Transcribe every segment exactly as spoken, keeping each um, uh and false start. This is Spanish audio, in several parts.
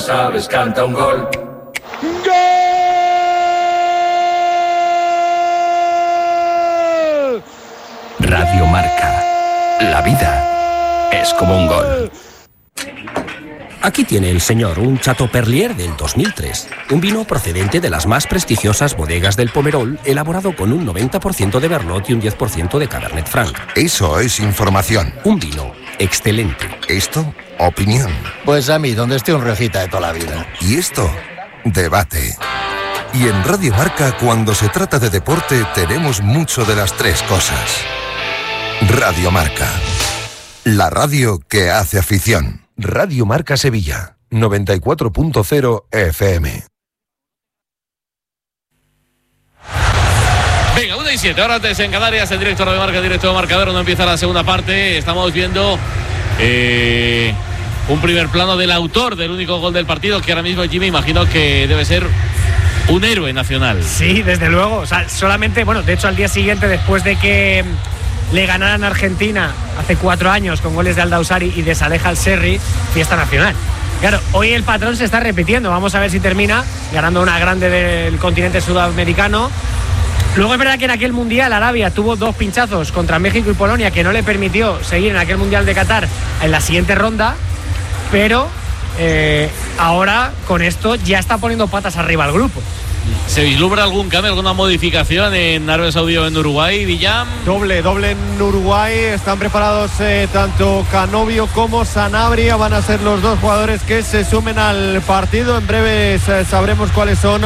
Sabes, canta un gol. ¡Gol! Radio Marca. La vida es como un gol. Aquí tiene el señor un Chateau Perlier del dos mil tres. Un vino procedente de las más prestigiosas bodegas del Pomerol, elaborado con un noventa por ciento de Merlot y un diez por ciento de Cabernet Franc. Eso es información. Un vino excelente. Esto, opinión. Pues a mí, donde esté un rejita de toda la vida. Y esto, debate. Y en Radio Marca, cuando se trata de deporte, tenemos mucho de las tres cosas. Radio Marca. La radio que hace afición. Radio Marca Sevilla, noventa y cuatro punto cero F M. Venga, una y siete, ahora antes en Canarias, el director de Marca, directo de Marcador, donde empieza la segunda parte. Estamos viendo eh, un primer plano del autor del único gol del partido, que ahora mismo Jimmy imagino que debe ser un héroe nacional. Sí, desde luego. O sea, solamente, bueno, de hecho al día siguiente, después de que le ganaran a Argentina hace cuatro años con goles de Aldausari y de Saleh Al-Serri, fiesta nacional. Claro, hoy el patrón se está repitiendo. Vamos a ver si termina ganando una grande del continente sudamericano. Luego es verdad que en aquel Mundial Arabia tuvo dos pinchazos contra México y Polonia que no le permitió seguir en aquel Mundial de Qatar en la siguiente ronda, pero eh, ahora con esto ya está poniendo patas arriba al grupo. ¿Se vislumbra algún cambio, alguna modificación en Arabia Saudí o en Uruguay, Villam? Doble, doble en Uruguay. Están preparados eh, tanto Canovio como Sanabria. Van a ser los dos jugadores que se sumen al partido. En breve eh, sabremos cuáles son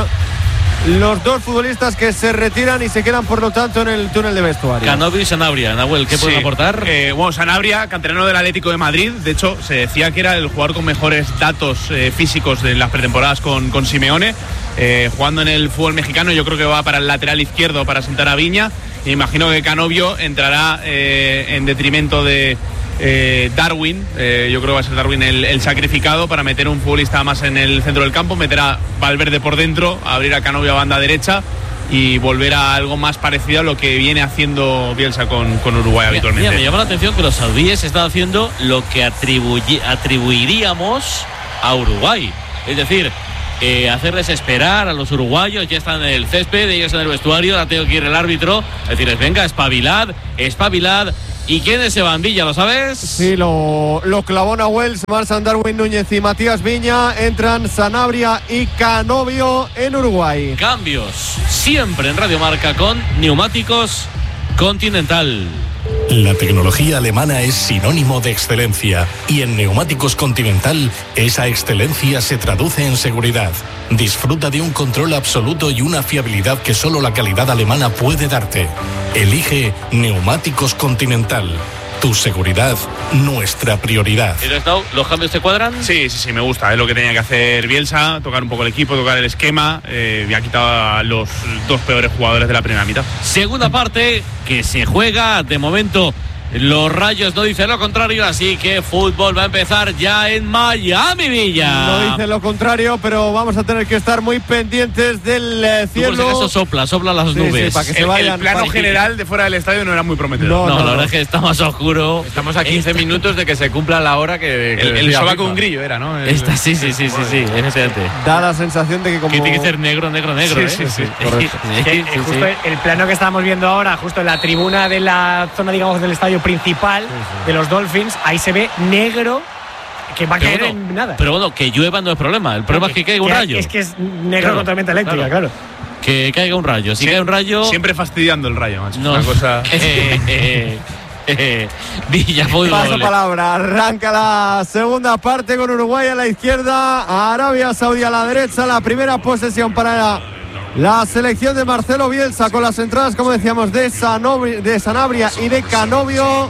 los dos futbolistas que se retiran y se quedan, por lo tanto, en el túnel de vestuario. Canovio y Sanabria. Nahuel, ¿qué sí. pueden aportar? Eh, bueno, Sanabria, canterano del Atlético de Madrid. De hecho, se decía que era el jugador con mejores datos eh, físicos de las pretemporadas con, con Simeone. Eh, jugando en el fútbol mexicano, yo creo que va para el lateral izquierdo para sentar a Viña. E imagino que Canovio entrará eh, en detrimento de eh, Darwin. Eh, yo creo que va a ser Darwin el, el sacrificado para meter un futbolista más en el centro del campo, meter a Valverde por dentro, abrir a Canovio a banda derecha y volver a algo más parecido a lo que viene haciendo Bielsa con, con Uruguay habitualmente. Mira, me llama la atención que los saudíes están haciendo lo que atribuy, atribuiríamos a Uruguay. Es decir, Eh, hacerles esperar a los uruguayos. Ya están en el césped, ellos en el vestuario. Ahora tengo que ir el árbitro, decirles: venga, espabilad, espabilad. ¿Y quién es ese Bandilla, lo sabes? Sí, lo, lo clavó Nahuel. Se marchan Darwin Núñez y Matías Viña. Entran Sanabria y Canovio en Uruguay. Cambios siempre en Radio Marca con Neumáticos Continental. La tecnología alemana es sinónimo de excelencia y en Neumáticos Continental esa excelencia se traduce en seguridad. Disfruta de un control absoluto y una fiabilidad que solo la calidad alemana puede darte. Elige Neumáticos Continental. Tu seguridad, nuestra prioridad. ¿Y los cambios te cuadran? Sí, sí, sí, me gusta. Es lo que tenía que hacer Bielsa, tocar un poco el equipo, tocar el esquema. Eh, y ha quitado a los dos peores jugadores de la primera mitad. Segunda parte que se juega de momento. Los Rayos no dicen lo contrario, así que fútbol va a empezar ya en Miami, Villa. No dicen lo contrario, pero vamos a tener que estar muy pendientes del eh, cielo. Tú por si acaso sopla, sopla las sí, nubes. Sí, para que el, se vayan, el plano para... general de fuera del estadio no era muy prometedor. No, no, no, no la no. verdad es que está más oscuro. Estamos a quince Esta... minutos de que se cumpla la hora que... que el el sobaco con un grillo era, ¿no? El... Esta, sí, sí, sí, sí, sí, efectivamente. Da la sensación de que como... Que tiene que ser negro, negro, negro, sí, ¿eh? Sí, sí, sí, correcto. Sí, sí, sí, justo sí. El plano que estábamos viendo ahora, justo en la tribuna de la zona, digamos, del estadio principal, sí, sí. de los Dolphins, ahí se ve negro, que va a caer bueno, en nada. Pero bueno, que llueva no es problema. El problema no, es que caiga un rayo. Es que es negro claro, con tormenta eléctrica, claro. claro. Que caiga un rayo. Si sí, cae un rayo. Siempre fastidiando el rayo, macho. No. Una cosa. Eh, eh, eh, Villa Fútbol. Paso palabra. Arranca la segunda parte con Uruguay a la izquierda, Arabia Saudí a la derecha. La primera posesión para la, la selección de Marcelo Bielsa, con las entradas, como decíamos, de, Sanobri, de Sanabria y de Canovio,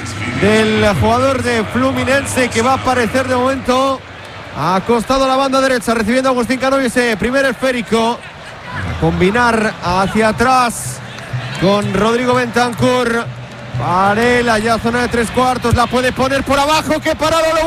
del jugador de Fluminense, que va a aparecer de momento acostado a la banda derecha, recibiendo a Agustín Canovio ese primer esférico. A combinar hacia atrás con Rodrigo Bentancur. Varela ya zona de tres cuartos, la puede poner por abajo. ¡Qué parado lo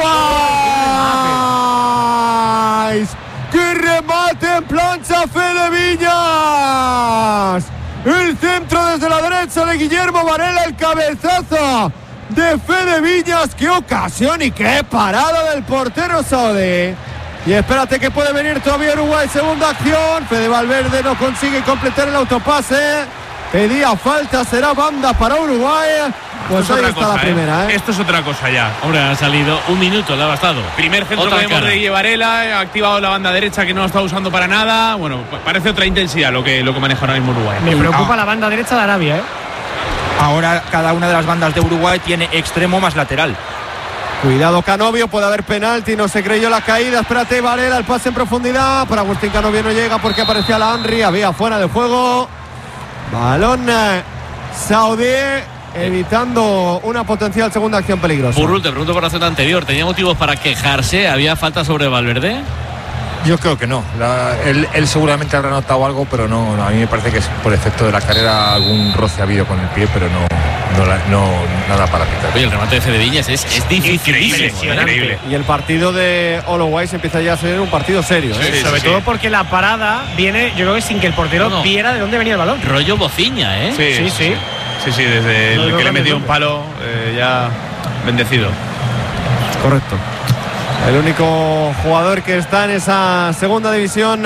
va! ¡Qué remate en plancha, Fede Viñas! El centro desde la derecha de Guillermo Varela, el cabezazo de Fede Viñas. ¡Qué ocasión y qué parada del portero saudí! Y espérate que puede venir todavía Uruguay. Segunda acción. Fede Valverde no consigue completar el autopase. Pedía falta, será banda para Uruguay. Pues ahí está cosa, la primera, ¿eh? Esto es otra cosa ya. Hombre, ha salido un minuto, le ha bastado. Primer centro que vemos de Varela, ha activado la banda derecha que no está usando para nada. Bueno, parece otra intensidad lo que, lo que maneja ahora mismo Uruguay. Me preocupa ah. la banda derecha de Arabia, ¿eh? Ahora cada una de las bandas de Uruguay tiene extremo más lateral. Cuidado Canovio, puede haber penalti, no se creyó la caída. Espérate, Varela, el pase en profundidad. Para Agustín Canovio no llega porque aparecía la Henry, había fuera de juego. Balón eh, saudí, evitando una potencial segunda acción peligrosa. Burrul, te pregunto por la zona anterior, ¿tenía motivos para quejarse? ¿Había falta sobre Valverde? Yo creo que no. La, él, él seguramente habrá notado algo, pero no, no. A mí me parece que es por efecto de la carrera algún roce ha habido con el pie, pero no, no, no nada para pitar. Oye, el remate de Fede Viñas es, es dificilísimo. Increíble. Y el partido de Uruguay empieza ya a ser un partido serio, ¿eh? Sí, sobre sí, todo sí. porque la parada viene, yo creo que sin que el portero no, no. viera de dónde venía el balón. Rollo bociña, ¿eh? Sí, sí, sí. Sí, sí, desde no, el no, que no, le metió un palo, eh, ya bendecido. Correcto. El único jugador que está en esa segunda división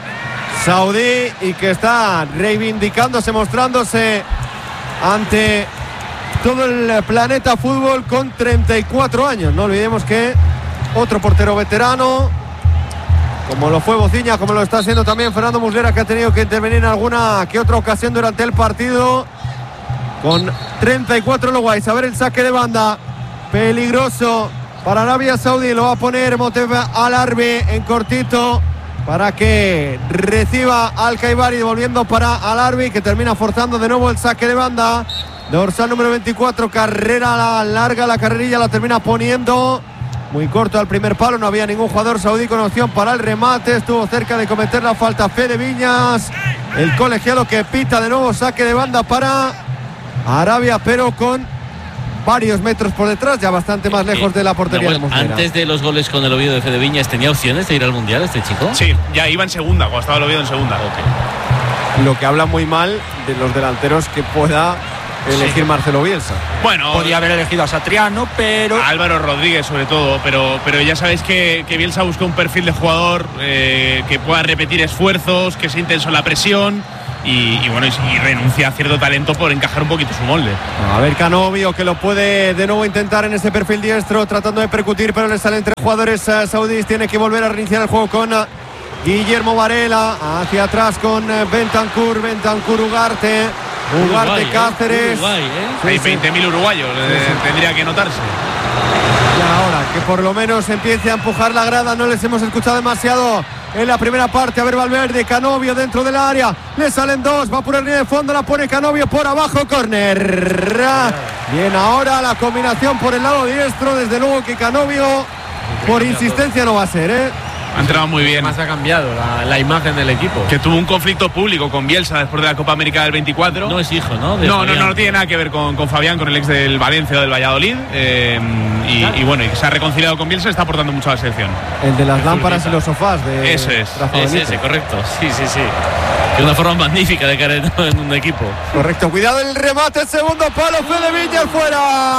saudí y que está reivindicándose, mostrándose ante todo el planeta fútbol con treinta y cuatro años. No olvidemos que otro portero veterano, como lo fue Bociña, como lo está haciendo también Fernando Muslera, que ha tenido que intervenir en alguna que otra ocasión durante el partido, con treinta y cuatro Uruguay. A ver el saque de banda, peligroso para Arabia Saudí, lo va a poner Moteb Al-Arbi en cortito para que reciba al Caibari, devolviendo para Al-Arbi, que termina forzando de nuevo el saque de banda. Dorsal número veinticuatro, carrera larga, la carrerilla la termina poniendo muy corto al primer palo. No había ningún jugador saudí con opción para el remate, estuvo cerca de cometer la falta Fede Viñas, el colegiado que pita de nuevo saque de banda para Arabia, pero con varios metros por detrás, ya bastante más lejos de la portería de Muslera. Antes de los goles con el Oviedo de Fede Viñas, ¿tenía opciones de ir al Mundial este chico? Sí, ya iba en segunda, cuando estaba el Oviedo en segunda. Okay. Lo que habla muy mal de los delanteros que pueda elegir sí. Marcelo Bielsa. Bueno, podría haber elegido a Satriano, pero... A Álvaro Rodríguez sobre todo, pero, pero ya sabéis que, que Bielsa busca un perfil de jugador eh, que pueda repetir esfuerzos, que sea intenso en la presión. Y, y bueno, y, y renuncia a cierto talento por encajar un poquito su molde. A ver Canovio, que lo puede de nuevo intentar en ese perfil diestro, tratando de percutir, pero le salen tres jugadores uh, saudíes. Tiene que volver a reiniciar el juego con uh, Guillermo Varela, hacia atrás con uh, Bentancur, Bentancur Ugarte, Ugarte Uruguay, Cáceres. Uruguay, ¿eh? Sí, hay veinte mil uruguayos, sí, sí. Eh, tendría que notarse. Y ahora que por lo menos empiece a empujar la grada, no les hemos escuchado demasiado en la primera parte. A ver Valverde, Canovio dentro del área, le salen dos, va por el línea de fondo, la pone Canovio por abajo, córner. Bien, ahora la combinación por el lado diestro, desde luego que Canovio por insistencia no va a ser, ¿eh? Ha entrado muy bien. Más ha cambiado la, la imagen del equipo. Que tuvo un conflicto público con Bielsa después de la Copa América del veinticuatro. No es hijo, ¿no? De no, no, no, no tiene nada que ver con, con Fabián, con el ex del Valencia o del Valladolid. Eh, y, claro. y bueno, y se ha reconciliado con Bielsa, está aportando mucho a la selección. El de las el lámparas Zurita. Y los sofás. De Eso es. Ese, ese, correcto. Sí, sí, sí. Es una forma magnífica de caer en un equipo. Correcto. Cuidado el remate, segundo palo, Fede Viñas fuera.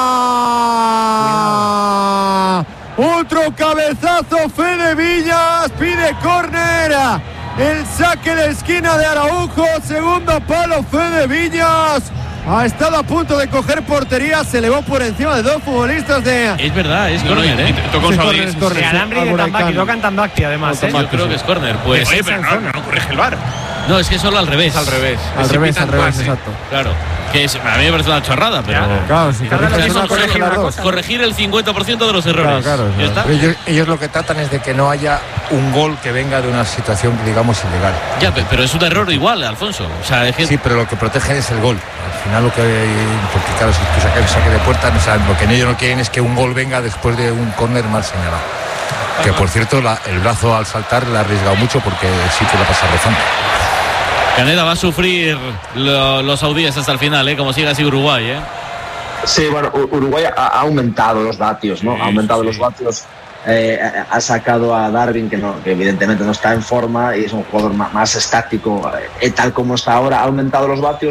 Cuidado. Otro cabezazo, Fede Viñas, pide córner, el saque de esquina de Araujo, segundo palo, Fede Viñas, ha estado a punto de coger portería, se elevó por encima de dos futbolistas de... Es verdad, es córner, ¿eh? Tocó sí, córner, es córner. Alhambra y de Tambaqui, tocan Tambaqui además, ¿eh? Yo creo que es córner, pues... Oye, pero no, no corrige el V A R. No, es que solo al revés. Es al revés. Al revés, al revés, exacto. Claro. Que es, a mí me parece una chorrada, pero... Claro, si corriges una, corregir, las dos. corregir el cincuenta por ciento de los errores. Claro, claro, claro. Ellos, ellos lo que tratan es de que no haya un gol que venga de una situación, digamos, ilegal. Ya, pero es un error igual, Alfonso. O sea, es que... Sí, pero lo que protegen es el gol. Al final lo que... Porque claro, si tú sacas el saque de puerta, o sea, lo que ellos no quieren es que un gol venga después de un córner mal señalado. Que, por cierto, la, el brazo al saltar le ha arriesgado mucho porque sí que la pasa rozando. Caneda va a sufrir lo, los saudíes hasta el final, ¿eh? Como sigue así Uruguay, ¿eh? Sí, bueno, Uruguay ha, ha aumentado los vatios, ¿no? Sí, ha aumentado sí. los vatios, eh, ha sacado a Darwin, que, no, que evidentemente no está en forma y es un jugador más, más estático, eh, tal como está ahora, ha aumentado los vatios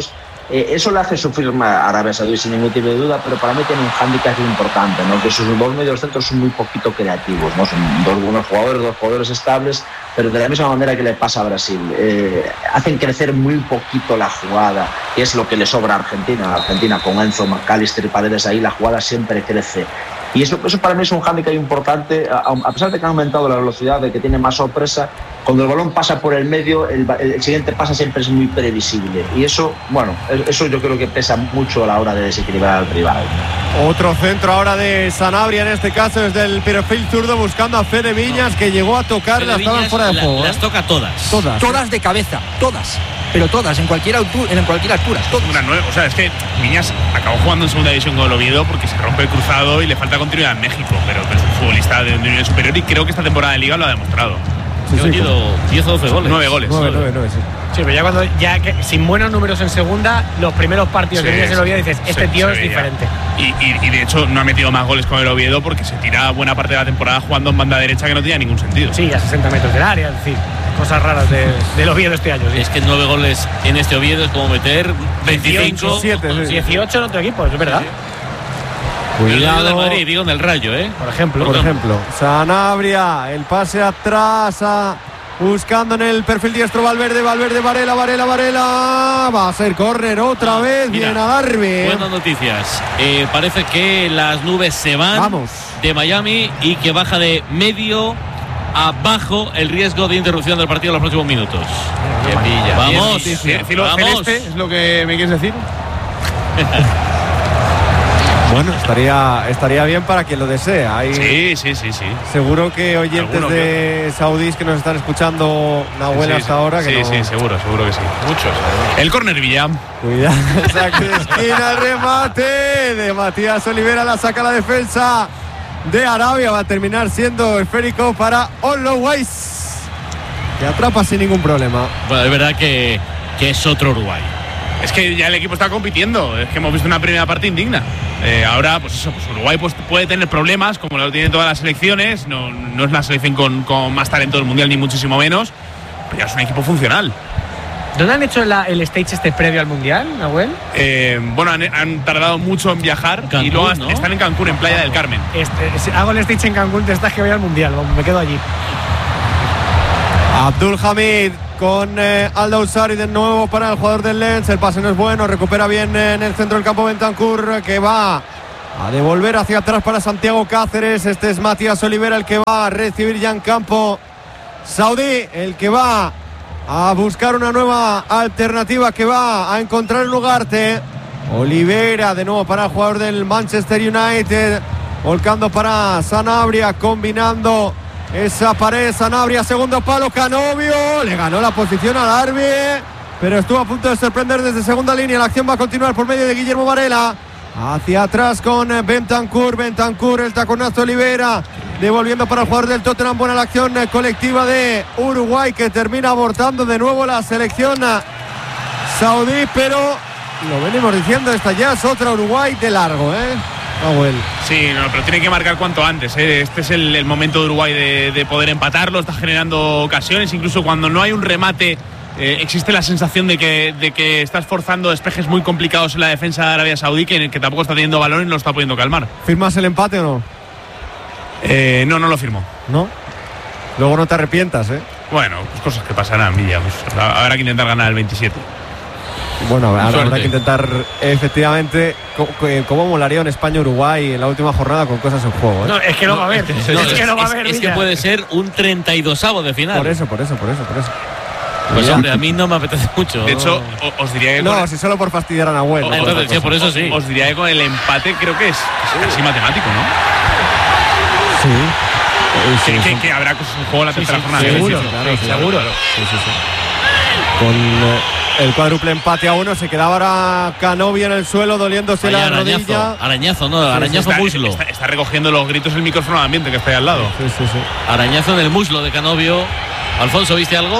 Eh, eso le hace sufrir a Arabia Saudí sin ningún tipo de duda, pero para mí tiene un hándicap importante, ¿no? Que sus dos medios centros son muy poquito creativos, ¿no? Son dos buenos jugadores, dos jugadores estables, pero de la misma manera que le pasa a Brasil. Eh, hacen crecer muy poquito la jugada, que es lo que le sobra a Argentina. Argentina con Enzo, McAllister y Paredes ahí, la jugada siempre crece. Y eso, eso para mí es un hándicap importante, a, a pesar de que ha aumentado la velocidad, de que tiene más sorpresa. Cuando el balón pasa por el medio, el, el siguiente pase siempre es muy previsible. Y eso, bueno, eso yo creo que pesa mucho a la hora de desequilibrar al rival. Otro centro ahora de Sanabria, en este caso desde el perfil zurdo, buscando a Fede Viñas, no. que llegó a tocarla, estaban fuera de la, juego. Las ¿eh? toca todas. Todas. Todas de cabeza, todas. Pero todas, en cualquier altura, en cualquier altura. Todas. Una nueva, o sea, es que Viñas acabó jugando en segunda división con el Oviedo porque se rompe el cruzado y le falta continuidad en México, pero, pero es un futbolista de un nivel superior y creo que esta temporada de Liga lo ha demostrado. Sí, ha metido diez o doce goles. nueve goles. nueve, nueve, nueve, sí. Sí, pero ya cuando ya que, sin buenos números en segunda, los primeros partidos Sí, que tienes en el Oviedo dices, este se- tío se es veía. diferente. Y, y, y de hecho no ha metido más goles con el Oviedo porque se tira buena parte de la temporada jugando en banda derecha que no tenía ningún sentido. Sí, a sesenta metros del área, es decir, cosas raras de, del Oviedo este año. Sí. Es que nueve goles en este Oviedo es como meter veinticinco. siete, sí. dieciocho en otro equipo, es verdad. Cuidado. Yo digo del Madrid, digo en el Rayo, ¿eh? Por ejemplo. Por ejemplo, Sanabria, el pase atrás, a, buscando en el perfil diestro Valverde, Valverde, Varela, Varela, Varela. Va a ser córner otra vez, Mira, bien a Darby. Buenas noticias. Eh, parece que las nubes se van Vamos. de Miami y que baja de medio a bajo el riesgo de interrupción del partido en los próximos minutos. Qué pilla. Vamos, Bien, bien. Cielo vamos. celeste, es lo que me quieres decir. Bueno, estaría, estaría bien para quien lo desee. Hay, Sí, sí, sí, sí. Seguro que oyentes Alguno de saudíes que nos están escuchando, Nahuel, Sí, hasta sí. ahora. Que Sí, no... sí, seguro, seguro que sí. Muchos. El córner Villa. Cuidado, saque de esquina, el remate de Matías Olivera, la saca la defensa de Arabia. Va a terminar siendo esférico para Always, que atrapa sin ningún problema. Bueno, es verdad que, que es otro Uruguay. Es que ya el equipo está compitiendo. Es que hemos visto una primera parte indigna. Eh, ahora, pues eso, pues Uruguay pues, puede tener problemas, como lo tienen todas las selecciones. No, no es la selección con, con más talento del mundial, ni muchísimo menos. Pero ya es un equipo funcional. ¿Dónde han hecho la, el stage este previo al Mundial, Nahuel? Eh, bueno, han, han tardado mucho en viajar Cancún, y luego ¿no? están en Cancún, en Playa del Carmen. Este, si hago el stage en Cancún, te estás que voy al Mundial, vamos, me quedo allí. Abdul Hamid con eh, Alda Usari de nuevo para el jugador del Lens. El pase no es bueno, recupera bien en el centro del campo Bentancur, que va a devolver hacia atrás para Santiago Cáceres. Este es Matías Olivera el que va a recibir ya en campo saudí, el que va a buscar una nueva alternativa, que va a encontrar el Ugarte. Olivera de nuevo para el jugador del Manchester United, volcando para Sanabria, combinando esa pared. Sanabria, segundo palo, Canovio, le ganó la posición a Darby, pero estuvo a punto de sorprender desde segunda línea. La acción va a continuar por medio de Guillermo Varela, hacia atrás con Bentancur, Bentancur, el taconazo Olivera, devolviendo para el jugador del Tottenham. Buena la acción colectiva de Uruguay, que termina abortando de nuevo la selección saudí, pero lo venimos diciendo, esta ya es otra Uruguay de largo, ¿eh? Nahuel. Sí, no, pero tiene que marcar cuanto antes, ¿eh? Este es el, el momento de Uruguay de, de poder empatarlo. Está generando ocasiones, incluso cuando no hay un remate. Eh, existe la sensación de que, de que está esforzando despejes muy complicados en la defensa de Arabia Saudí, que, que tampoco está teniendo balón y no lo está pudiendo calmar. ¿Firmas el empate o no? Eh, no, no lo firmo. ¿No? Luego no te arrepientas, ¿eh? Bueno, pues cosas que pasarán, Villa. Pues, habrá que intentar ganar el veintisiete. Bueno, habrá, Suerte. habrá que intentar, efectivamente, co- co- cómo molaría en España-Uruguay en la última jornada con cosas en juego, ¿eh? No, es que no va a haber. No, es, es, que no va a es- haber. es que Villa. puede ser un treinta y dosavo de final. Por eso, por eso, por eso, por eso. Pues Ya. hombre, a mí no me apetece mucho. De hecho, o- os diría que No, con, si solo por fastidiar a Nahuel. o- no por entonces, otra sí, cosa. por eso sí. os diría que con el empate creo que es, es casi matemático, ¿no? Sí. Sí, Que, sí, que- que habrá cosas en juego la Sí, tercera sí, jornada. seguro, Sí, sí, claro, sí, sí, seguro. sí, sí, sí. Con eh, el cuádruple empate a uno, se quedaba ahora Canovio en el suelo, doliéndose Vaya, la arañazo, rodilla. arañazo, no, arañazo Está, muslo. está- está recogiendo los gritos el micrófono de ambiente que está ahí al lado. Sí, sí, sí. Arañazo en el muslo de Canovio. Alfonso, ¿viste algo?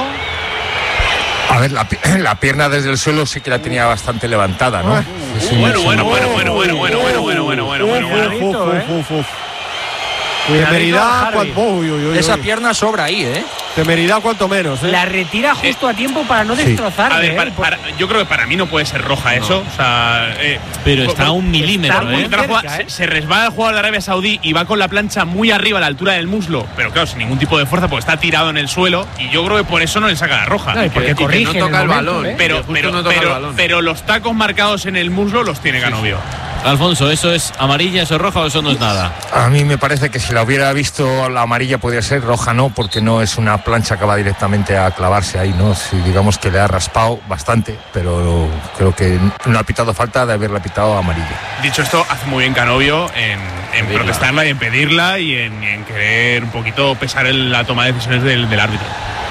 A ver, la, pi- la pierna desde el suelo sí que la tenía bastante levantada, ¿no? Sí, sí, Bueno, sí. bueno, bueno, bueno, bueno, bueno, bueno, bueno, bueno, bueno, bueno, bueno. Uf, Cuidadito, uf, ¿eh? uf, uf. Cuidadito, Temeridad, Harvey. cuan- uy, uy, uy, Esa uy. pierna sobra ahí, ¿eh? Temeridad cuanto menos, ¿eh? La retira justo a tiempo para no Sí. destrozarle. A ver, ¿eh? para- para- yo creo que para mí no puede ser roja eso. O sea, eh, Pero está por- a un milímetro, está ¿eh? muy cerca, cerca, se, ¿eh? se resbala el jugador de Arabia Saudí y va con la plancha muy arriba a la altura del muslo, pero claro, sin ningún tipo de fuerza, porque está tirado en el suelo. Y yo creo que por eso no le saca la roja. No, y porque Y que corrige no en toca el momento, balón. ¿eh? Pero, justo pero, no toca el pero, balón. pero los tacos marcados en el muslo los tiene Canovio. Alfonso, ¿eso es amarilla, eso es roja o eso no es nada? A mí me parece que si la hubiera visto la amarilla podría ser, roja no, porque no es una plancha que va directamente a clavarse ahí, ¿no? Si digamos que le ha raspado bastante, pero creo que no ha pitado falta de haberla pitado amarilla. Dicho esto, hace muy bien Canovio en, en Pedirla. protestarla y en pedirla y en, y en querer un poquito pesar en la toma de decisiones del, del árbitro.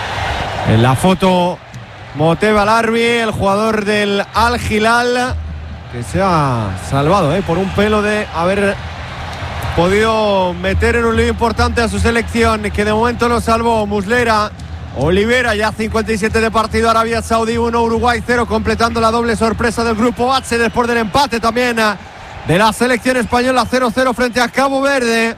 En la foto, Moteba Alarbi, el jugador del Al Hilal, que se ha salvado ¿eh? por un pelo de haber podido meter en un lío importante a su selección, que de momento lo salvó Muslera. Olivera, ya cincuenta y siete de partido, Arabia Saudí uno, Uruguay cero, completando la doble sorpresa del grupo H después del empate también de la selección española cero cero frente a Cabo Verde.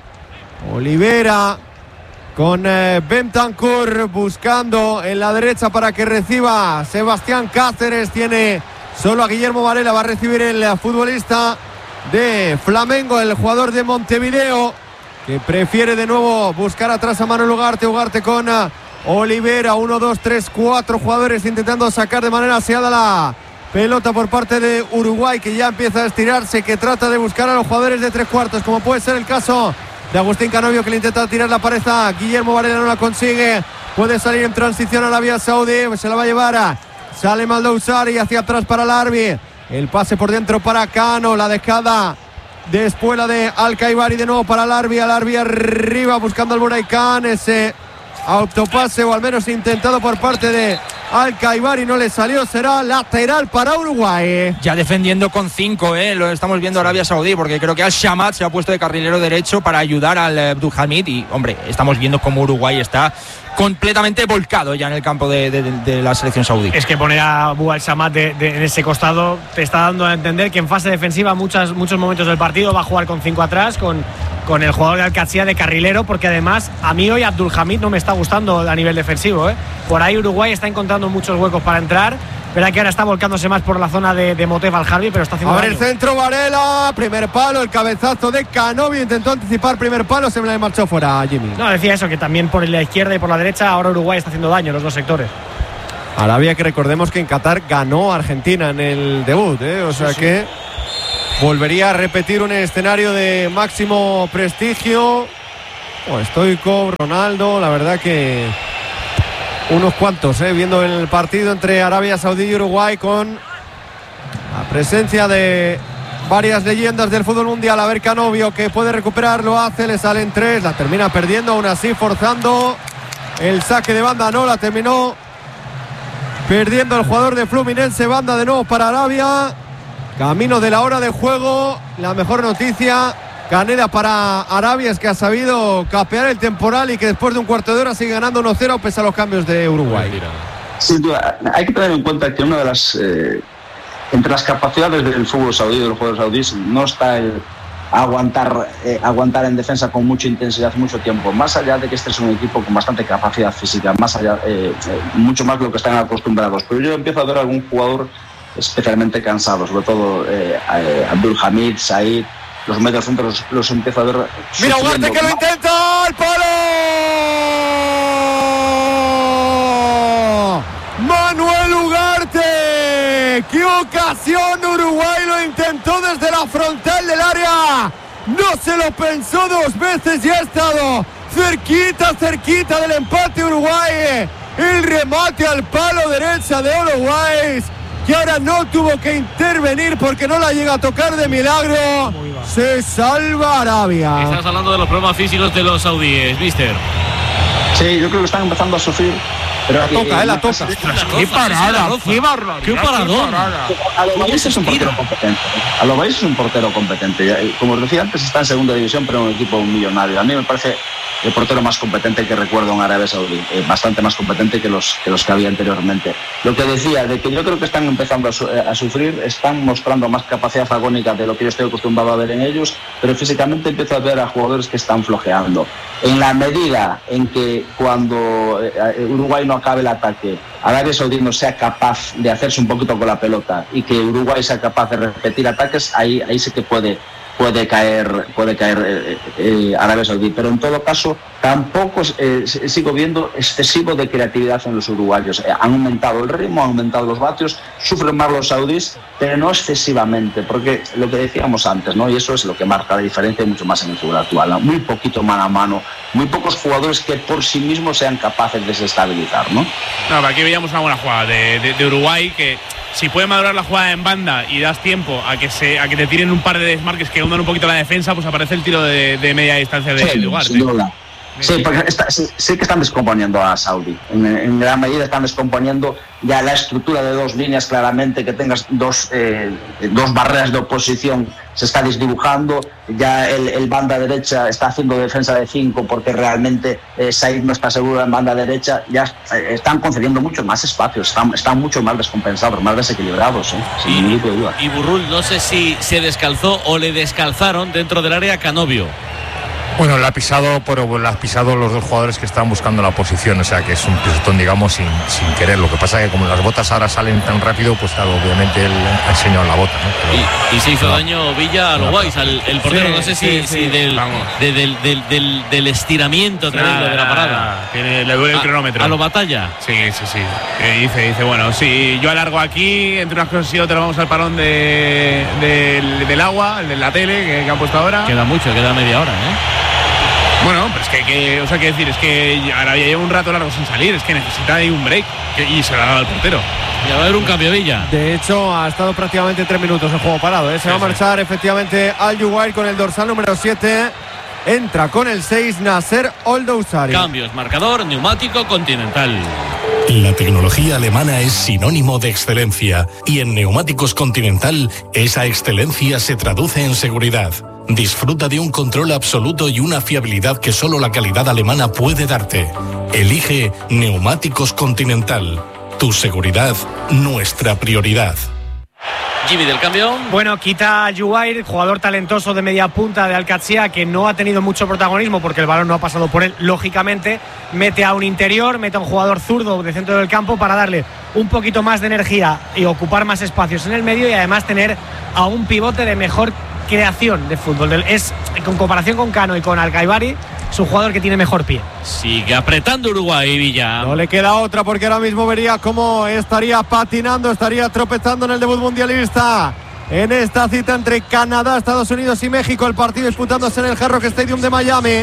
Olivera con eh, Bentancur buscando en la derecha para que reciba Sebastián Cáceres. Tiene solo a Guillermo Varela, va a recibir el futbolista de Flamengo, el jugador de Montevideo, que prefiere de nuevo buscar atrás a Manuel Ugarte. Ugarte con uh, Olivera, uno, dos, tres, cuatro jugadores intentando sacar de manera aseada la pelota por parte de Uruguay, que ya empieza a estirarse, que trata de buscar a los jugadores de tres cuartos, como puede ser el caso de Agustín Canovio, que le intenta tirar la pared a Guillermo Varela, no la consigue. Puede salir en transición a Arabia Saudí, se la va a llevar a Salem Al-Dousari, hacia atrás para Alarbi. El pase por dentro para Cano, la dejada de espuela de Al-Kaibari de nuevo para Alarbi. Alarbi arriba buscando al Buraycán, ese autopase o al menos intentado por parte de Al-Kaibari, no le salió, será lateral para Uruguay. Ya defendiendo con cinco, ¿eh? Lo estamos viendo Arabia Saudí, porque creo que Al-Shamat se ha puesto de carrilero derecho para ayudar al Abdulhamid y, hombre, estamos viendo cómo Uruguay está completamente volcado ya en el campo de, de, de la selección saudí. Es que poner a Abu Al-Shamat de, de, en ese costado te está dando a entender que en fase defensiva muchas, muchos momentos del partido va a jugar con cinco atrás, con, con el jugador de Al-Qadsiya de carrilero, porque además a mí hoy Abdulhamid no me está gustando a nivel defensivo, ¿eh? Por ahí Uruguay está encontrando muchos huecos para entrar. Verá que ahora está volcándose más por la zona de, de Moteva Al-Harbi, pero está haciendo A ver daño. el centro, Varela, primer palo, el cabezazo de Canovio, intentó anticipar primer palo, se me la marchó fuera Jimmy. No, decía eso, que también por la izquierda y por la derecha ahora Uruguay está haciendo daño en los dos sectores. Arabia, que recordemos que en Qatar ganó a Argentina en el debut, ¿eh? O sea Sí, sí. que volvería a repetir un escenario de máximo prestigio. Oh, Stoico, Ronaldo, la verdad que unos cuantos, ¿eh? Viendo el partido entre Arabia Saudí y Uruguay, con la presencia de varias leyendas del fútbol mundial. A ver Canovio, que puede recuperar, lo hace, le salen tres, la termina perdiendo, aún así forzando el saque de banda, no la terminó perdiendo el jugador de Fluminense. Banda de nuevo para Arabia, camino de la hora de juego. La mejor noticia, Caneda, para Arabia, es que ha sabido capear el temporal y que después de un cuarto de hora sigue ganando uno cero pese a los cambios de Uruguay. Sin duda, hay que tener en cuenta que una de las eh, entre las capacidades del fútbol saudí, de los jugadores saudíes, no está el aguantar eh, aguantar en defensa con mucha intensidad mucho tiempo, más allá de que este es un equipo con bastante capacidad física, más allá eh, eh, mucho más de lo que están acostumbrados. Pero yo empiezo a ver algún jugador especialmente cansado, sobre todo eh, eh, Abdulhamid, Said, los medios centros los, los empiezo a ver. Mira Ugarte, que lo intenta, al palo. Manuel Ugarte, qué ocasión. Uruguay lo intentó desde la frontal del área, no se lo pensó dos veces y ha estado cerquita, cerquita del empate Uruguay. El remate al palo derecha de Uruguay, que ahora no tuvo que intervenir porque no la llega a tocar de milagro. Se salva Arabia. Estás hablando de los problemas físicos de los saudíes, mister. Sí, yo creo que están empezando a sufrir. Pero la toca, eh, la toca. ¡Qué parada! ¡Qué barbaridad! ¡Qué paradón! Alobais es un portero competente. Alobais es un portero competente. Como os decía antes, está en segunda división, pero en un equipo millonario. A mí me parece el portero más competente que recuerdo en Arabia Saudí, eh, bastante más competente que los, que los que había anteriormente. Lo que decía, de que yo creo que están empezando a, su, a sufrir, están mostrando más capacidad agónica de lo que yo estoy acostumbrado a ver en ellos, pero físicamente empiezo a ver a jugadores que están flojeando. En la medida en que cuando Uruguay no acabe el ataque, Arabia Saudí no sea capaz de hacerse un poquito con la pelota y que Uruguay sea capaz de repetir ataques, ahí, ahí sí que puede, puede caer, puede caer eh, eh, Arabia Saudí. Pero en todo caso, tampoco eh, sigo viendo excesivo de creatividad en los uruguayos. Eh, han aumentado el ritmo, han aumentado los vatios, sufren más los saudíes, pero no excesivamente, porque lo que decíamos antes, ¿no? Y eso es lo que marca la diferencia mucho más en el fútbol actual, ¿no? Muy poquito mano a mano, muy pocos jugadores que por sí mismos sean capaces de desestabilizar, ¿no? No, aquí veíamos una buena jugada de, de, de Uruguay, que si puede madurar la jugada en banda y das tiempo a que se a que te tiren un par de desmarques que hundan un poquito la defensa, pues aparece el tiro de, de media distancia de, sí, de Ugarte. Sin duda. Sí, porque está, sí, sí que están descomponiendo a Saudi. En, en gran medida están descomponiendo ya la estructura de dos líneas, claramente, que tengas dos, eh, dos barreras de oposición, se está desdibujando. Ya el, el banda derecha está haciendo defensa de cinco porque realmente eh, Said no está seguro en banda derecha. Ya eh, están concediendo mucho más espacios, están, están mucho más descompensados, más desequilibrados, ¿eh? Sin y, ningún tipo de duda. Y Burrul, no sé si se descalzó o le descalzaron dentro del área Canovio. Bueno, la ha pisado, pero la ha pisado los dos jugadores que están buscando la posición, o sea que es un pisotón, digamos, sin, sin querer. Lo que pasa es que como las botas ahora salen tan rápido, pues claro, obviamente él ha enseñado la bota, ¿no? Pero, y, y se hizo no, daño Villa a lo guays, al el portero, sí, no sé si, sí, si sí, del, de, del, del, del, del estiramiento tremendo nada, de la parada. Tiene, le duele el a, cronómetro. A lo batalla. Sí, sí, sí. Eh, dice, dice, bueno, si yo alargo aquí, entre unas cosas y otras vamos al parón de, de, del agua, el de la tele que, que han puesto ahora. Queda mucho, queda media hora, ¿eh? Bueno, pero es que, que o sea, que decir, es que ahora ya lleva un rato largo sin salir, es que necesita ahí un break y se lo ha dado al portero. Ya va a haber un cambio, Villa. De hecho, ha estado prácticamente tres minutos el juego parado, ¿eh? Se sí, va a marchar sí. efectivamente al Uruguay con el dorsal número siete. Entra con el seis Nasser Oldousari. Cambios, marcador, neumático Continental. La tecnología alemana es sinónimo de excelencia y en Neumáticos Continental esa excelencia se traduce en seguridad. Disfruta de un control absoluto y una fiabilidad que solo la calidad alemana puede darte. Elige Neumáticos Continental. Tu seguridad, nuestra prioridad. Jimmy del cambio. Bueno, quita a Juwair, jugador talentoso de media punta de Al-Qadsiya, que no ha tenido mucho protagonismo porque el balón no ha pasado por él, lógicamente. Mete a un interior, mete a un jugador zurdo de centro del campo para darle un poquito más de energía y ocupar más espacios en el medio y además tener a un pivote de mejor creación de fútbol. Es, con comparación con Cano y con Al-Khaibari, es un jugador que tiene mejor pie. Sigue apretando Uruguay, Villa. No le queda otra porque ahora mismo vería cómo estaría patinando, estaría tropezando en el debut mundialista. En esta cita entre Canadá, Estados Unidos y México, el partido disputándose en el Hard Rock Stadium de Miami.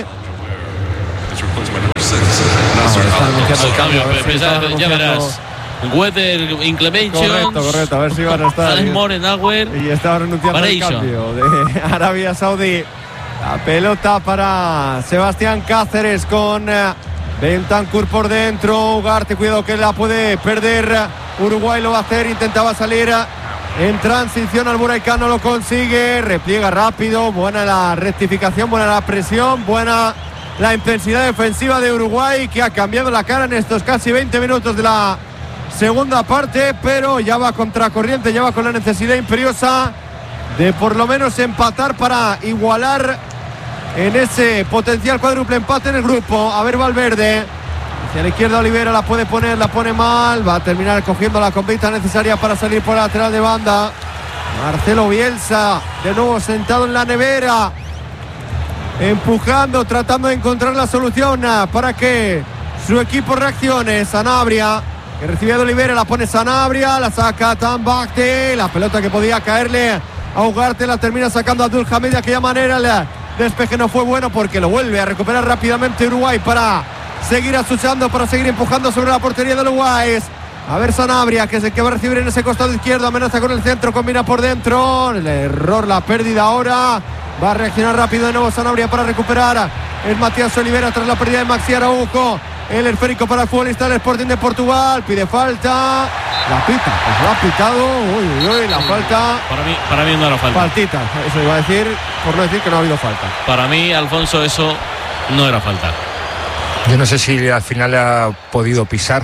Ya verás. Weather Inclementation. Correcto, correcto. A ver si van a estar. Morenauer. Y estaba renunciando al cambio de Arabia Saudí. La pelota para Sebastián Cáceres con Bentancur por dentro. Ugarte, cuidado que la puede perder. Uruguay lo va a hacer. Intentaba salir en transición al Buraicán, no lo consigue. Repliega rápido. Buena la rectificación, buena la presión, buena la intensidad defensiva de Uruguay, que ha cambiado la cara en estos casi veinte minutos de la segunda parte, pero ya va contracorriente, ya va con la necesidad imperiosa de por lo menos empatar para igualar en ese potencial cuádruple empate en el grupo. A ver, Valverde hacia la izquierda, Olivera la puede poner, la pone mal, va a terminar cogiendo la convicta necesaria para salir por la lateral de banda. Marcelo Bielsa de nuevo sentado en la nevera, empujando, tratando de encontrar la solución para que su equipo reaccione. Sanabria, que recibe de Olivera, la pone Sanabria, la saca Tambacte, la pelota que podía caerle a Ugarte la termina sacando Abdul Hamid de aquella manera. El despeje no fue bueno porque lo vuelve a recuperar rápidamente Uruguay para seguir asuchando, para seguir empujando sobre la portería de Uruguay. A ver Sanabria, que es el que va a recibir en ese costado izquierdo, amenaza con el centro, combina por dentro, el error, la pérdida ahora. Va a reaccionar rápido de nuevo Sanabria para recuperar. Es Matías Olivera tras la pérdida de Maxi Araujo. El esférico para el futbolista del Sporting de Portugal. Pide falta. La pita. Pues lo ha pitado. Uy, uy, uy. La falta. Para mí, para mí no era falta. Faltita. Eso iba a decir, por no decir que no ha habido falta. Para mí, Alfonso, eso no era falta. Yo no sé si al final le ha podido pisar.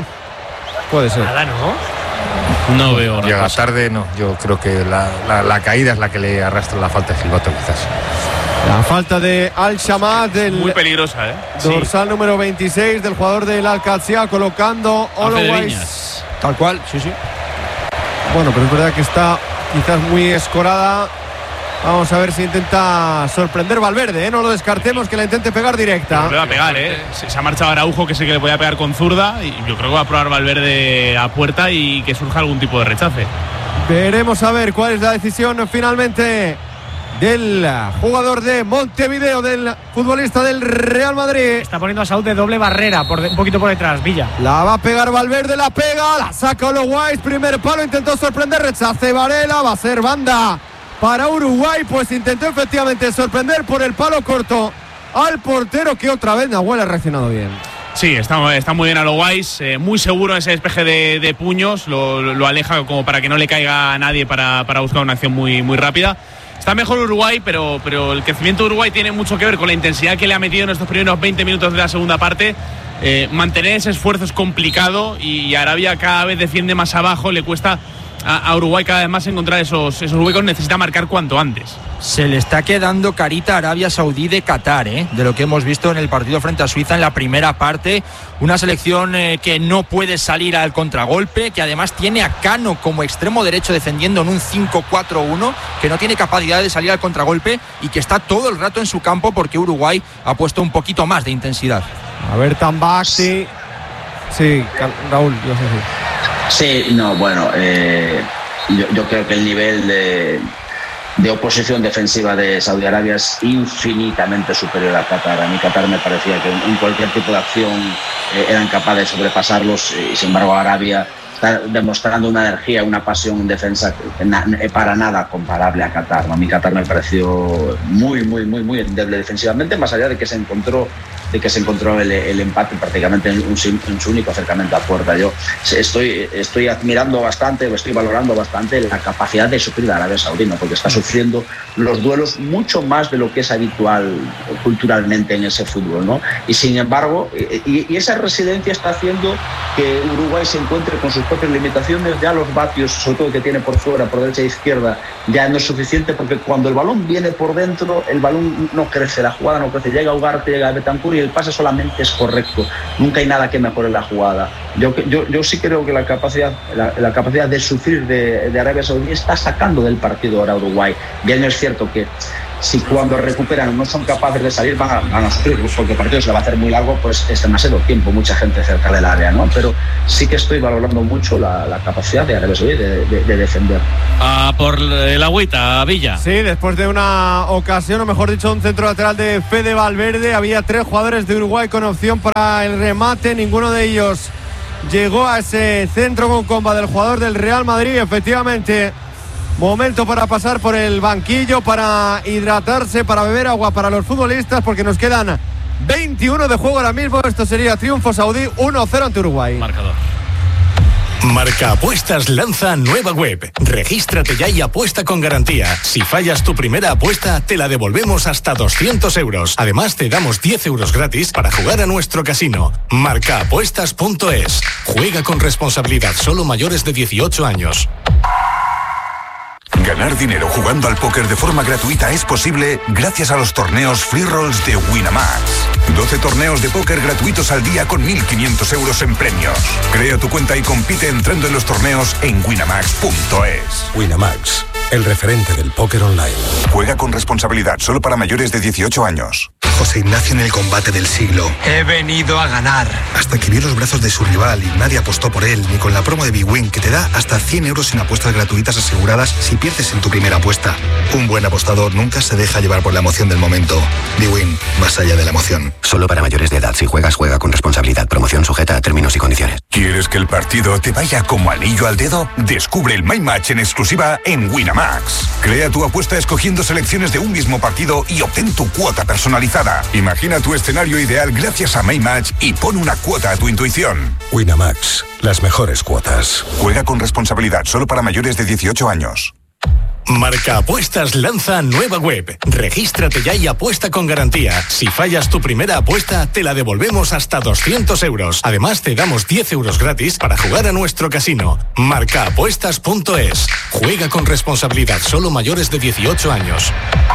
Puede ser. Nada, ¿no? No veo nada. Llega tarde, no. Yo creo que la, la, la caída es la que le arrastra la falta de Gilberto, quizás. La falta de Al-Shamat, del muy peligrosa, ¿eh? dorsal sí. número veintiséis del jugador del Al-Qadsiya, colocando Olois. Tal cual, sí, sí. Bueno, pero es verdad que está quizás muy escorada. Vamos a ver si intenta sorprender Valverde, ¿eh? No lo descartemos que la intente pegar directa. Pero le va a pegar, ¿eh? Se, se ha marchado Araujo, que sé que le podía pegar con zurda, y yo creo que va a probar Valverde a puerta y que surja algún tipo de rechace. Veremos a ver cuál es la decisión finalmente del jugador de Montevideo, del futbolista del Real Madrid. Está poniendo a Saúl de doble barrera, por de, un poquito por detrás, Villa. La va a pegar Valverde, la pega, la saca Olois, primer palo, intentó sorprender, rechace Varela, va a ser banda para Uruguay, pues intentó efectivamente sorprender por el palo corto al portero, que otra vez Nahuel ha reaccionado bien. Sí, está, está muy bien Olois, eh, muy seguro en ese despeje de, de puños, lo, lo aleja como para que no le caiga a nadie para, para buscar una acción muy, muy rápida. Está mejor Uruguay, pero, pero el crecimiento de Uruguay tiene mucho que ver con la intensidad que le ha metido en estos primeros veinte minutos de la segunda parte. Eh, mantener ese esfuerzo es complicado y Arabia cada vez defiende más abajo, le cuesta a, a Uruguay cada vez más encontrar esos, esos huecos, necesita marcar cuanto antes. Se le está quedando carita a Arabia Saudí de Qatar, ¿eh? De lo que hemos visto en el partido frente a Suiza en la primera parte. Una selección eh, que no puede salir al contragolpe, que además tiene a Cano como extremo derecho defendiendo en un cinco cuatro uno, que no tiene capacidad de salir al contragolpe y que está todo el rato en su campo porque Uruguay ha puesto un poquito más de intensidad. A ver, Tambacti. Sí, Raúl, yo sé si. Sí, no, bueno, eh, yo, yo creo que el nivel de, de oposición defensiva de Saudi Arabia es infinitamente superior a Qatar. A mí Qatar me parecía que en cualquier tipo de acción eh, eran capaces de sobrepasarlos y sin embargo Arabia está demostrando una energía, una pasión en defensa na, para nada comparable a Qatar, ¿no? A mí Qatar me pareció muy, muy, muy, muy endeble defensivamente, más allá de que se encontró de que se encontró el, el empate prácticamente en, un, en su único acercamiento a puerta. Yo estoy, estoy admirando bastante, estoy valorando bastante la capacidad de sufrir a Arabia Saudí, ¿no? Porque está sufriendo los duelos mucho más de lo que es habitual culturalmente en ese fútbol, ¿no? Y sin embargo, y, y esa residencia está haciendo que Uruguay se encuentre con sus propias limitaciones. Ya los vatios, sobre todo que tiene por fuera, por derecha e izquierda, ya no es suficiente, porque cuando el balón viene por dentro, el balón no crece, la jugada no crece, llega a Ugarte, llega a Betancur y el pase solamente es correcto, nunca hay nada que mejore la jugada. Yo, yo, yo sí creo que la capacidad, la, la capacidad de sufrir de, de Arabia Saudí está sacando del partido ahora Uruguay. Bien es cierto que si cuando recuperan no son capaces de salir van a, van a sufrir, porque el partido se le va a hacer muy largo, pues es demasiado tiempo, mucha gente cerca del área, ¿no? Pero sí que estoy valorando mucho la, la capacidad de Arabia Saudí de, de, de defender. Ah, por el agüita, Villa. Sí, después de una ocasión, o mejor dicho, un centro lateral de Fede Valverde, había tres jugadores de Uruguay con opción para el remate, ninguno de ellos llegó a ese centro con comba del jugador del Real Madrid. Efectivamente, momento para pasar por el banquillo, para hidratarse, para beber agua para los futbolistas, porque nos quedan veintiuno de juego ahora mismo. Esto sería triunfo saudí uno cero ante Uruguay. Marcador. Marca Apuestas lanza nueva web. Regístrate ya y apuesta con garantía. Si fallas tu primera apuesta, te la devolvemos hasta doscientos euros. Además, te damos diez euros gratis para jugar a nuestro casino. marca apuestas punto es. Juega con responsabilidad, solo mayores de dieciocho años. Ganar dinero jugando al póker de forma gratuita es posible gracias a los torneos Free Rolls de Winamax. doce torneos de póker gratuitos al día con mil quinientos euros en premios. Crea tu cuenta y compite entrando en los torneos en winamax punto es. Winamax, el referente del póker online. Juega con responsabilidad, solo para mayores de dieciocho años. José Ignacio en el combate del siglo. He venido a ganar. Hasta que vio los brazos de su rival y nadie apostó por él, ni con la promo de Big Win, que te da hasta cien euros en apuestas gratuitas aseguradas si pierdes en tu primera apuesta. Un buen apostador nunca se deja llevar por la emoción del momento. Big Win, más allá de la emoción. Solo para mayores de edad. Si juegas, juega con responsabilidad. Promoción sujeta a términos y condiciones. ¿Quieres que el partido te vaya como anillo al dedo? Descubre el My Match en exclusiva en Winamax. Crea tu apuesta escogiendo selecciones de un mismo partido y obtén tu cuota personalizada. Imagina tu escenario ideal gracias a My Match y pon una cuota a tu intuición. Winamax, las mejores cuotas. Juega con responsabilidad, solo para mayores de dieciocho años. Marca Apuestas lanza nueva web. Regístrate ya y apuesta con garantía. Si fallas tu primera apuesta, te la devolvemos hasta doscientos euros. Además, te damos diez euros gratis para jugar a nuestro casino. marca apuestas punto es. Juega con responsabilidad, solo mayores de dieciocho años.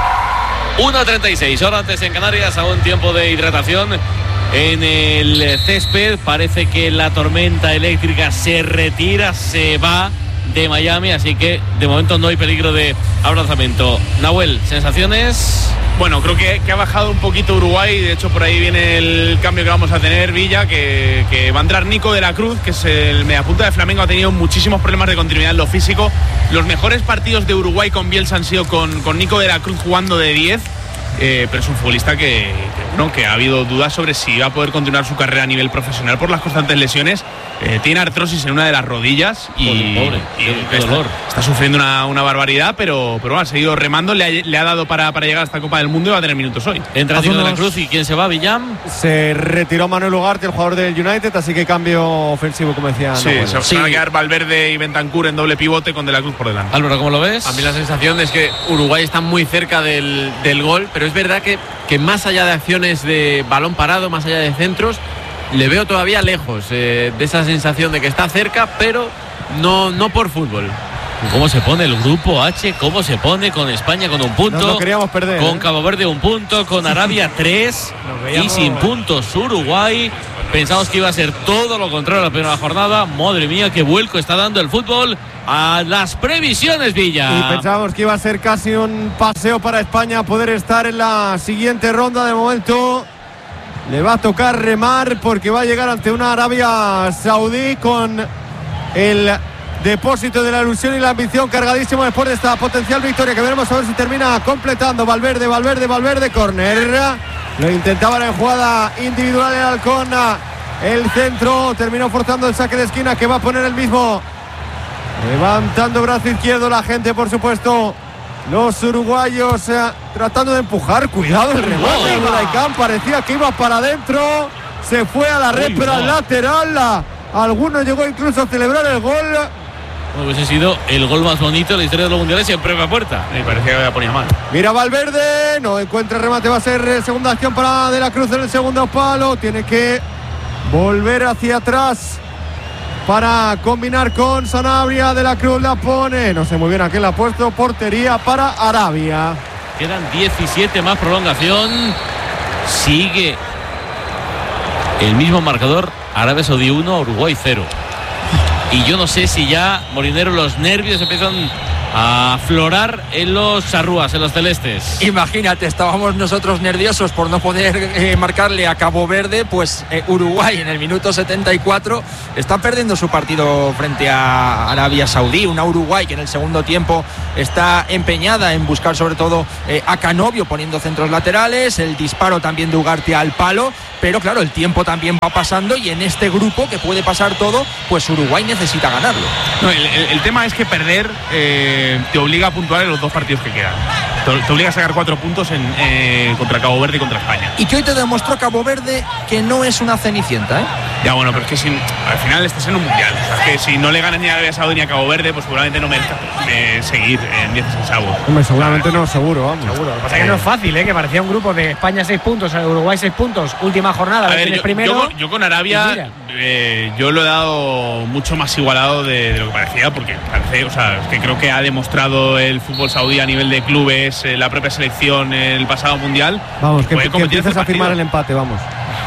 una treinta y seis, hora antes en Canarias, aún tiempo de hidratación en el césped. Parece que la tormenta eléctrica se retira, se va de Miami, así que de momento no hay peligro de abrazamiento. Nahuel, ¿sensaciones? Bueno, creo que, que ha bajado un poquito Uruguay. De hecho, por ahí viene el cambio que vamos a tener, Villa, que, que va a entrar Nico de la Cruz, que es el mediapunta de Flamengo. Ha tenido muchísimos problemas de continuidad en lo físico. Los mejores partidos de Uruguay con Bielsa han sido con, con Nico de la Cruz jugando de diez. Eh, pero es un futbolista que, que, bueno, que ha habido dudas sobre si va a poder continuar su carrera a nivel profesional por las constantes lesiones. Eh, tiene artrosis en una de las rodillas y, pobre, y qué está, dolor. está sufriendo una, una barbaridad, pero, pero bueno, ha seguido remando, le ha, le ha dado para, para llegar a esta Copa del Mundo y va a tener minutos hoy. Entra Nico de la Cruz, ¿y quién se va? ¿Villam? Se retiró Manuel Ugarte, el jugador del United, así que cambio ofensivo, como decía. Sí, no, bueno. se sí. van a quedar Valverde y Bentancur en doble pivote con de la Cruz por delante. Álvaro, ¿cómo lo ves? A mí la sensación es que Uruguay está muy cerca del, del gol, pero es verdad que, que más allá de acciones de balón parado, más allá de centros, le veo todavía lejos eh, de esa sensación de que está cerca, pero no, no por fútbol. ¿Cómo se pone el grupo H? ¿Cómo se pone con España con un punto? No lo queríamos perder. Con ¿eh? Cabo Verde un punto, con Arabia tres y sin puntos Uruguay. Pensamos que iba a ser todo lo contrario la primera jornada. Madre mía, qué vuelco está dando el fútbol a las previsiones, Villa. Y pensábamos que iba a ser casi un paseo para España poder estar en la siguiente ronda. De momento le va a tocar remar porque va a llegar ante una Arabia Saudí con el depósito de la ilusión y la ambición cargadísimo después de esta potencial victoria que veremos a ver si termina completando. Valverde, Valverde, Valverde, córner. Lo intentaban en jugada individual el Halcón. El centro terminó forzando el saque de esquina que va a poner el mismo. Levantando brazo izquierdo la gente, por supuesto. Los uruguayos eh, tratando de empujar. Cuidado el remate de Buraicán. Parecía que iba para adentro. Se fue a la red, pero al lateral. La, alguno llegó incluso a celebrar el gol. Bueno, hubiese sido el gol más bonito de la historia de los mundiales siempre a puerta. Me parecía que la ponía mal. Mira Valverde, no encuentra remate, va a ser segunda acción para De la Cruz en el segundo palo. Tiene que volver hacia atrás para combinar con Sanabria. De la Cruz la pone, no sé muy bien a quién la ha puesto. Portería para Arabia. Quedan diecisiete más prolongación. Sigue el mismo marcador. Arabia Saudí uno, Uruguay cero. Y yo no sé si ya, Molinero, los nervios empiezan a aflorar en los charrúas, en los celestes. Imagínate, estábamos nosotros nerviosos por no poder eh, marcarle a Cabo Verde. Pues eh, Uruguay en el minuto setenta y cuatro está perdiendo su partido frente a Arabia Saudí. Una Uruguay que en el segundo tiempo está empeñada en buscar sobre todo eh, a Canovio poniendo centros laterales, el disparo también de Ugarte al palo. Pero claro, el tiempo también va pasando y en este grupo que puede pasar todo, pues Uruguay necesita ganarlo. No, el, el, el tema es que perder eh, te obliga a puntuar en los dos partidos que quedan. Te, te obliga a sacar cuatro puntos en, eh, contra Cabo Verde y contra España. Y que hoy te demostró Cabo Verde que no es una cenicienta, ¿eh? Ya, bueno, pero es que si, al final estás en un mundial. O sea, es que si no le ganas ni a Arabia Saudí ni a Cabo Verde, pues seguramente no merezca eh, seguir en dieciséis avos. Hombre, seguramente no, seguro, vamos. Seguro. Lo que pasa es que no es fácil, ¿eh? Que parecía un grupo de España seis puntos, Uruguay seis puntos, última jornada. A ver, yo, primero, yo, yo con Arabia eh, yo lo he dado mucho más igualado de, de lo que parecía, porque parece, o sea, es que creo que ha demostrado el fútbol saudí a nivel de clubes, eh, la propia selección en el pasado mundial. Vamos, que, que empieces a firmar el empate, vamos.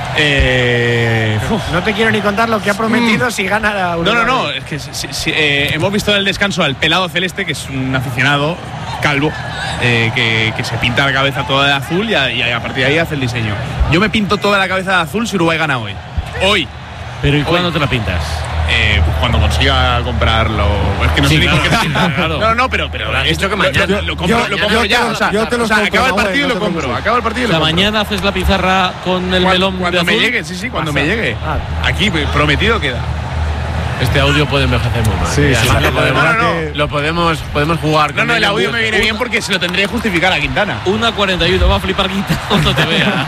Eh, no te quiero ni contar lo que ha prometido mm. si gana la Uruguay. No, no, no, es que si, si, eh, hemos visto en el descanso al pelado celeste, que es un aficionado calvo, eh, que, que se pinta la cabeza toda de azul y a, y a partir de ahí hace el diseño. Yo me pinto toda la cabeza de azul si Uruguay gana hoy. Hoy. ¿Pero y cuándo te la pintas? Eh, pues cuando consiga comprarlo. Es que no sí, sé claro, ni por qué. Claro, claro. No, no, pero, pero esto que mañana lo, lo compro, yo, lo compro yo, ya. Yo, o sea, yo te lo o sea compro, acaba el no, partido y no lo compro. preocupes. Acaba el partido y o lo sea, compro. mañana haces la pizarra con el cuando, melón cuando de me azul. llegue, sí, sí, cuando Pasa. me llegue. Ah. Aquí prometido queda. Este audio puede envejecer muy mal. Sí, sí, lo, podemos, no, no, no. lo podemos, podemos jugar. No, no, el audio me viene bien porque se lo tendré que justificar a Quintana. una cuarenta y uno, va a flipar Quintana cuando te vea.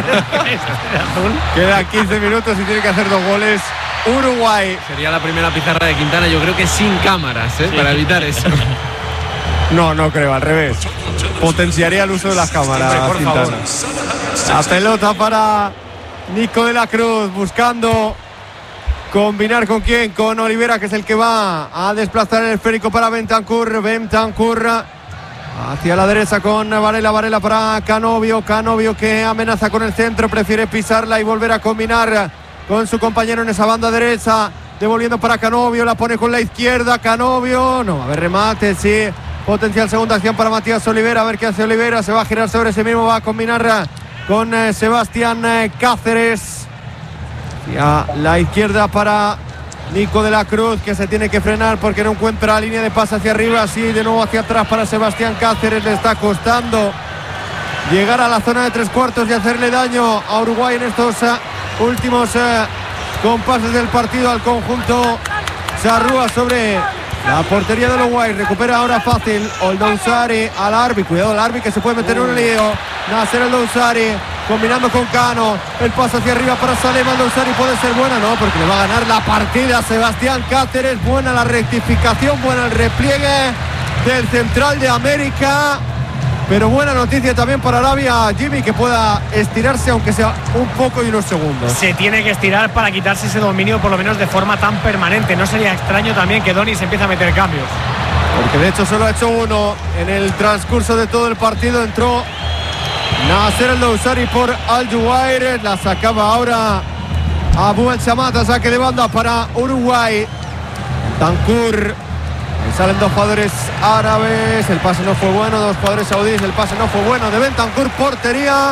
Quedan quince minutos y tiene que hacer dos goles Uruguay. Sería la primera pizarra de Quintana, yo creo que sin cámaras, ¿eh? Sí. Para evitar eso. No, no creo, al revés. Potenciaría el uso de las cámaras. Hombre, por favor. La pelota para Nico de la Cruz, buscando combinar con quién, con Olivera, que es el que va a desplazar el esférico para Bentancur. Bentancur hacia la derecha con Varela, Varela para Canovio, Canovio que amenaza con el centro, prefiere pisarla y volver a combinar con su compañero en esa banda derecha, devolviendo para Canovio, la pone con la izquierda, Canovio, no, a ver, remate, sí, potencial segunda acción para Matías Olivera, a ver qué hace Olivera, se va a girar sobre sí mismo, va a combinar con eh, Sebastián eh, Cáceres, y a la izquierda para Nico de la Cruz, que se tiene que frenar porque no encuentra línea de pase hacia arriba, así de nuevo hacia atrás para Sebastián Cáceres, le está costando llegar a la zona de tres cuartos y hacerle daño a Uruguay en estos uh, últimos uh, compases del partido al conjunto Charrúa sobre la portería de Uruguay. Recupera ahora fácil Oldousari al Arbi, cuidado al Arbi que se puede meter en un lío. Nasser Oldousari combinando con Cano, el paso hacia arriba para Salem. Oldousari puede ser buena, no, porque le va a ganar la partida Sebastián Cáceres. Buena la rectificación, buena el repliegue del central de América, pero buena noticia también para Arabia, Jimmy, que pueda estirarse aunque sea un poco y unos segundos. Se tiene que estirar para quitarse ese dominio por lo menos de forma tan permanente. No sería extraño también que Doni se empiece a meter cambios, porque de hecho solo ha hecho uno en el transcurso de todo el partido. Entró Nasser Oldousari por Al-Juwair, la sacaba ahora Abu El Chamata, saque de banda para Uruguay. Tancur, salen dos jugadores árabes, el pase no fue bueno, dos jugadores saudíes, el pase no fue bueno de Bentancur, portería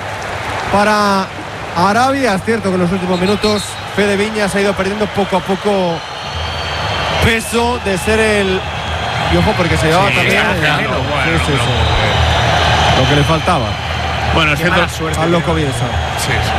para Arabia. Es cierto que en los últimos minutos Fede Viñas ha ido perdiendo poco a poco peso de ser el... Y ojo, porque se llevaba sí, también el... Claro, bueno, sí, sí, sí. Lo que le faltaba. Bueno, es Qué cierto. mala suerte, al loco Bielsa. Sí, sí.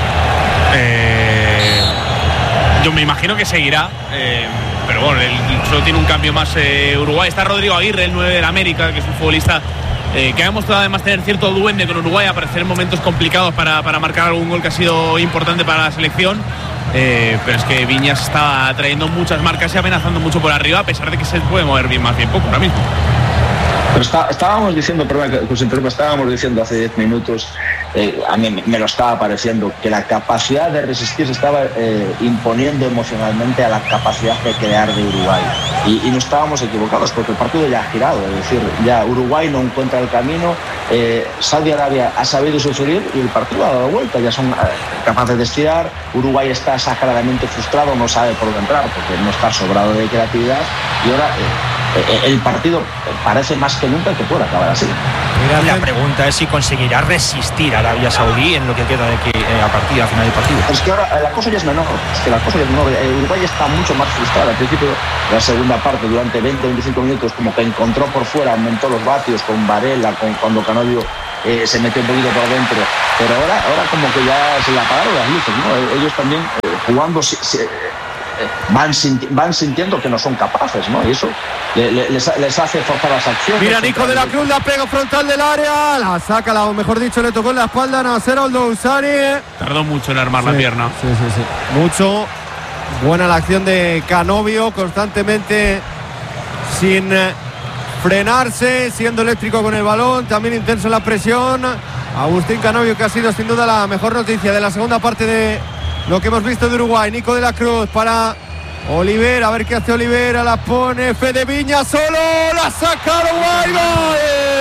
Eh, yo me imagino que seguirá. Eh, pero bueno, él solo tiene un cambio más eh, Uruguay. Está Rodrigo Aguirre, el nueve del América, que es un futbolista eh, que ha demostrado además tener cierto duende con Uruguay, aparecer en momentos complicados para, para marcar algún gol que ha sido importante para la selección. Eh, pero es que Viñas está trayendo muchas marcas y amenazando mucho por arriba, a pesar de que se puede mover bien más bien poco ahora mismo. Pero está, estábamos diciendo, perdón, que os interrumpa, estábamos diciendo hace diez minutos, eh, a mí me, me lo estaba pareciendo, que la capacidad de resistir se estaba eh, imponiendo emocionalmente a la capacidad de crear de Uruguay. Y, y no estábamos equivocados, porque el partido ya ha girado, es decir, ya Uruguay no encuentra el camino, eh, Saudi Arabia ha sabido sufrir y el partido ha dado vuelta, ya son eh, capaces de estirar. Uruguay está exageradamente frustrado, no sabe por dónde entrar, porque no está sobrado de creatividad, y ahora... Eh, el partido parece más que nunca que puede acabar así. La pregunta es si conseguirá resistir a Arabia Saudí en lo que queda de que eh, a partir al final del partido. Es que ahora la cosa ya es menor, es que la cosa ya es menor. Uruguay está mucho más frustrado. Al principio de la segunda parte, durante veinte a veinticinco minutos, como que encontró por fuera, aumentó los vatios con Varela, con, cuando Canovio eh, se metió un poquito por dentro. Pero ahora, ahora como que ya se le apagaron las luces, ¿no? Ellos también eh, jugando... Si, si, Van, sinti van sintiendo que no son capaces, ¿no? Y eso le, le, les, les hace forzar las acciones. Mira, Nico de la Cruz la pega frontal del área, la saca, la, o mejor dicho, le tocó en la espalda a Nasser Oldousari. Tardó mucho en armar sí, la pierna. Sí, sí, sí. Mucho. Buena la acción de Canovio, constantemente sin frenarse, siendo eléctrico con el balón, también intenso en la presión. Agustín Canovio, que ha sido sin duda la mejor noticia de la segunda parte de lo que hemos visto de Uruguay. Nico de la Cruz para Olivera, a ver qué hace Olivera, la pone Fede Viñas solo, la saca Uruguay, ¡gol!